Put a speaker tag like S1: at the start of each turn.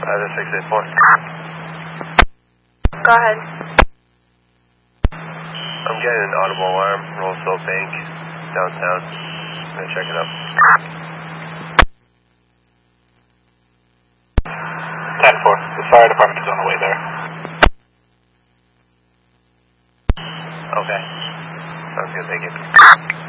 S1: Either 684.
S2: Go ahead.
S1: I'm getting an audible alarm, Roosevelt Bank, downtown. I'm going to check it out.
S3: 10-4. The fire department is on the way there.
S1: Okay. Sounds good, thank you.